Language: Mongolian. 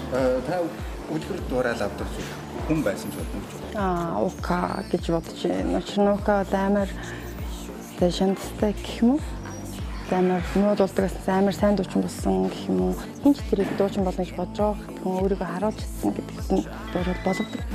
Та үлгэр дуурайл авдаг хүн байсан ч болно. Ука гэж бодож байна. Нука амар шантастай гэх юм уу? Амар нууд болдогоос амар сайн дуучин болсон гэх юм уу? Хинч тэрийг дуучин болно гэж бодож байгаа. Тэгвэл өөрийгөө харуулж чадсан гэдгээс нь дуурайл болгодог.